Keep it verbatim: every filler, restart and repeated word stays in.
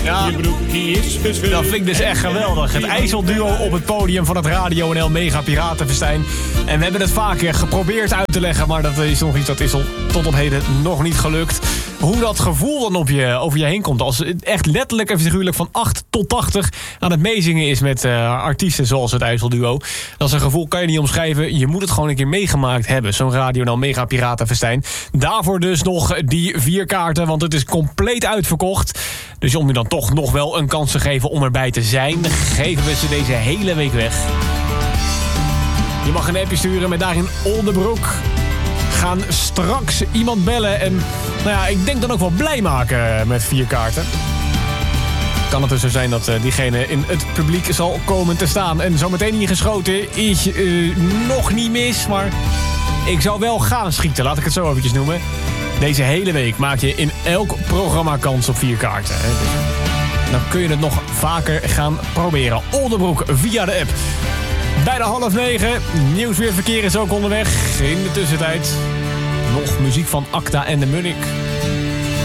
Ja, je broek die is gescheurd. dat vind ik dus echt geweldig. Het IJsselduo op het podium van het Radio N L Mega Piratenfestijn. En we hebben het vaker geprobeerd uit te leggen, maar dat is nog iets dat is al tot op heden nog niet gelukt. Hoe dat gevoel dan op je, over je heen komt. Als het echt letterlijk en figuurlijk van acht tot tachtig aan het meezingen is met uh, artiesten zoals het IJsselduo. Dat is een gevoel, kan je niet omschrijven. Je moet het gewoon een keer meegemaakt hebben. Zo'n Radio N L Mega Piratenfestijn. Daarvoor dus nog die vier kaarten, want het is compleet uitverkocht. Dus om je dan toch nog wel een kans te geven om erbij te zijn, geven we ze deze hele week weg. Je mag een appje sturen met daarin onderbroek. Gaan straks iemand bellen en nou ja, ik denk dan ook wel blij maken met vier kaarten. Kan het dus zo zijn dat uh, diegene in het publiek zal komen te staan. En zometeen hier geschoten is uh, nog niet mis, maar ik zou wel gaan schieten, laat ik het zo eventjes noemen. Deze hele week maak je in elk programma kans op vier kaarten. Hè? Dus dan kun je het nog vaker gaan proberen. Onderbroek via de app. Bijna half negen. Nieuwsweerverkeer is ook onderweg. In de tussentijd nog muziek van Acta en de Munnik.